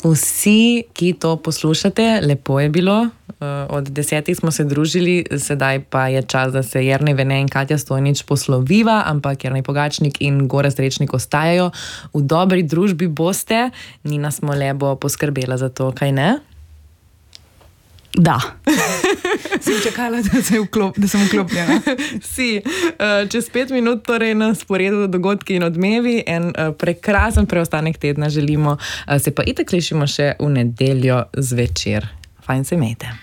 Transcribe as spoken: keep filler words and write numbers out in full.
Vsi, ki to poslušate, lepo je bilo. Od desetih smo se družili, sedaj pa je čas, da se Jernej Vene in Katja Stojnič posloviva, ampak Jernej Pogačnik in Gorazd Rečnik ostajajo. V dobri družbi boste. Nina Smole bo poskrbela za to, kaj ne? Da. Sem čakala, da, se vklop, da sem vklopljena. Si. Čez pet minut torej na sporedu dogodki in odmevi. En prekrasen preostanek tedna želimo. Se pa itak slišimo še v nedeljo zvečer. Fajn se imejte.